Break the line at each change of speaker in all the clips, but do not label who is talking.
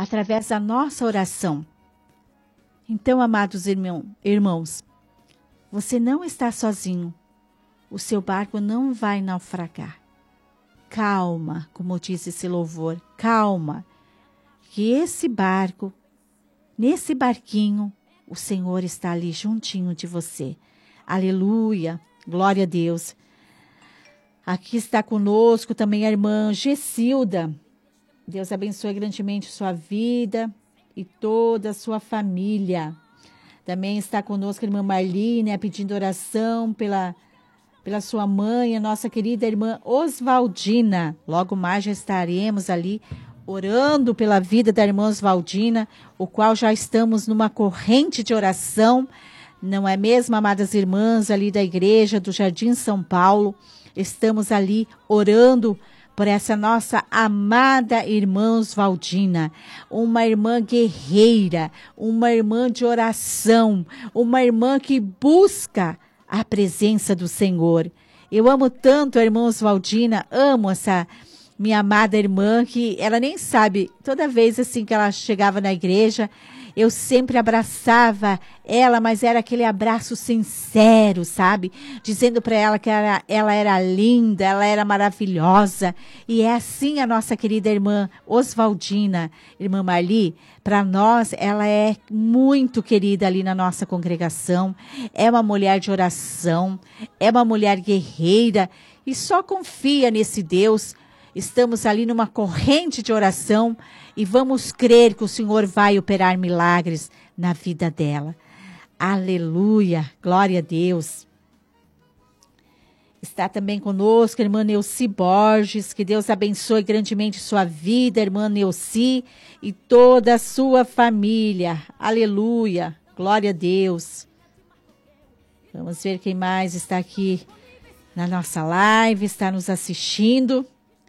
através da nossa oração. Então, amados irmãos, você não está sozinho. O seu barco não vai naufragar. Calma, como diz esse louvor, calma, que esse barco, nesse barquinho, o Senhor está ali juntinho de você. Aleluia, glória a Deus. Aqui está conosco também a irmã Gessilda. Deus abençoe grandemente sua vida e toda a sua família. Também está conosco a irmã Marlene, pedindo oração pela sua mãe, a nossa querida irmã Oswaldina. Logo mais já estaremos ali orando pela vida da irmã Oswaldina, o qual já estamos numa corrente de oração, não é mesmo, amadas irmãs, ali da igreja do Jardim São Paulo. Estamos ali orando por essa nossa amada irmã Oswaldina, uma irmã guerreira, uma irmã de oração, uma irmã que busca a presença do Senhor. Eu amo tanto a irmã Oswaldina, amo essa minha amada irmã, que ela nem sabe, toda vez assim que ela chegava na igreja, eu sempre abraçava ela, mas era aquele abraço sincero, sabe? Dizendo para ela que ela era linda, ela era maravilhosa. E é assim a nossa querida irmã Oswaldina, irmã Marli, para nós ela é muito querida ali na nossa congregação. É uma mulher de oração, é uma mulher guerreira e só confia nesse Deus. Estamos ali numa corrente de oração e vamos crer que o Senhor vai operar milagres na vida dela. Aleluia, glória a Deus. Está também conosco a irmã Neuci Borges, que Deus abençoe grandemente sua vida, irmã Neuci, e toda a sua família. Aleluia, glória a Deus. Vamos ver quem mais está aqui na nossa live, está nos assistindo.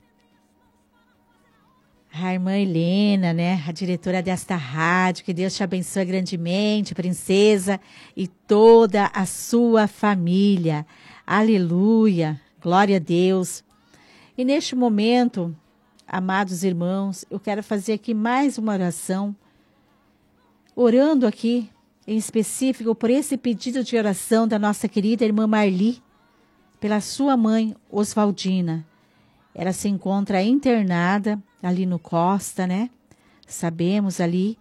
A irmã Helena, né? A diretora desta rádio, que Deus te abençoe grandemente, princesa, e toda a sua família. Aleluia, glória a Deus. E neste momento, amados irmãos, eu quero fazer aqui mais uma oração, orando aqui, em específico, por esse pedido de oração da nossa querida irmã Marli, pela sua mãe, Oswaldina. Ela se encontra internada ali no Costa, né? Sabemos ali.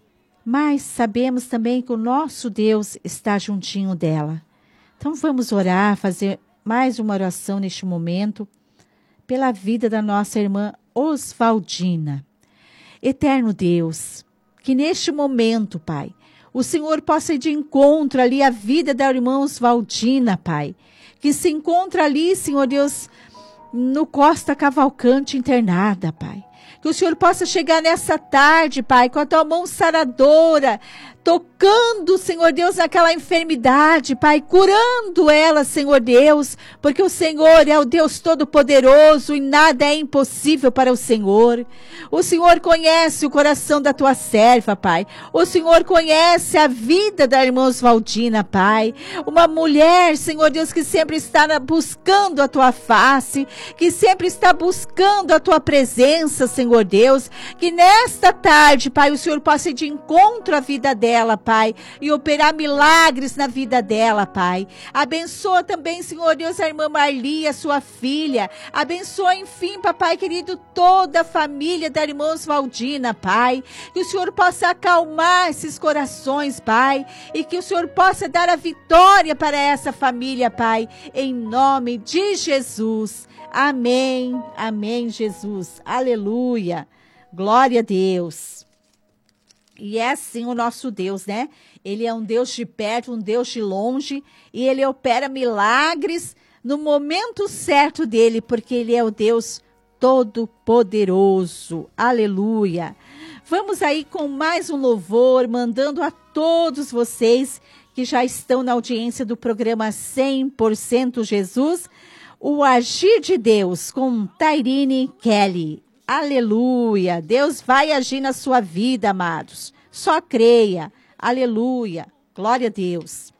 Mas sabemos também que o nosso Deus está juntinho dela. Então vamos orar, fazer mais uma oração neste momento pela vida da nossa irmã Oswaldina. Eterno Deus, que neste momento, Pai, o Senhor possa ir de encontro ali à vida da irmã Oswaldina, Pai. Que se encontra ali, Senhor Deus, no Costa Cavalcante internada, Pai. Que o Senhor possa chegar nessa tarde, Pai, com a tua mão saradora, tocando, Senhor Deus, naquela enfermidade, Pai, curando ela, Senhor Deus, porque o Senhor é o Deus Todo-Poderoso e nada é impossível para o Senhor. O Senhor conhece o coração da tua serva, Pai. O Senhor conhece a vida da irmã Oswaldina, Pai. Uma mulher, Senhor Deus, que sempre está buscando a tua face, que sempre está buscando a tua presença, Senhor Deus, que nesta tarde, Pai, o Senhor possa ir de encontro à vida dela, Pai, e operar milagres na vida dela, Pai. Abençoa também, Senhor Deus, a irmã Marli, a sua filha. Abençoa, enfim, papai querido, toda a família da irmã Oswaldina, Pai. Que o Senhor possa acalmar esses corações, Pai, e que o Senhor possa dar a vitória para essa família, Pai, em nome de Jesus. Amém, amém, Jesus, aleluia, glória a Deus. E é assim o nosso Deus, né? Ele é um Deus de perto, um Deus de longe, e Ele opera milagres no momento certo dEle, porque Ele é o Deus Todo-Poderoso, aleluia. Vamos aí com mais um louvor, mandando a todos vocês que já estão na audiência do programa 100% Jesus, o Agir de Deus com Tairine Kelly. Aleluia. Deus vai agir na sua vida, amados. Só creia. Aleluia. Glória a Deus.